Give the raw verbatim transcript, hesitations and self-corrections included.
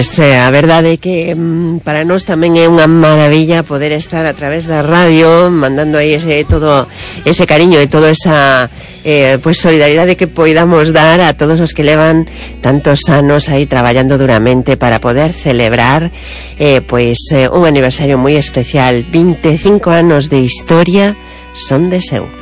A verdade é que mm, para nós tamén é unha maravilla poder estar a través da radio mandando aí ese, todo ese cariño e toda esa eh, pues solidaridade que poidamos dar a todos os que levan tantos anos aí traballando duramente para poder celebrar eh, pues eh, un aniversario moi especial. Veinticinco anos de historia son de seu.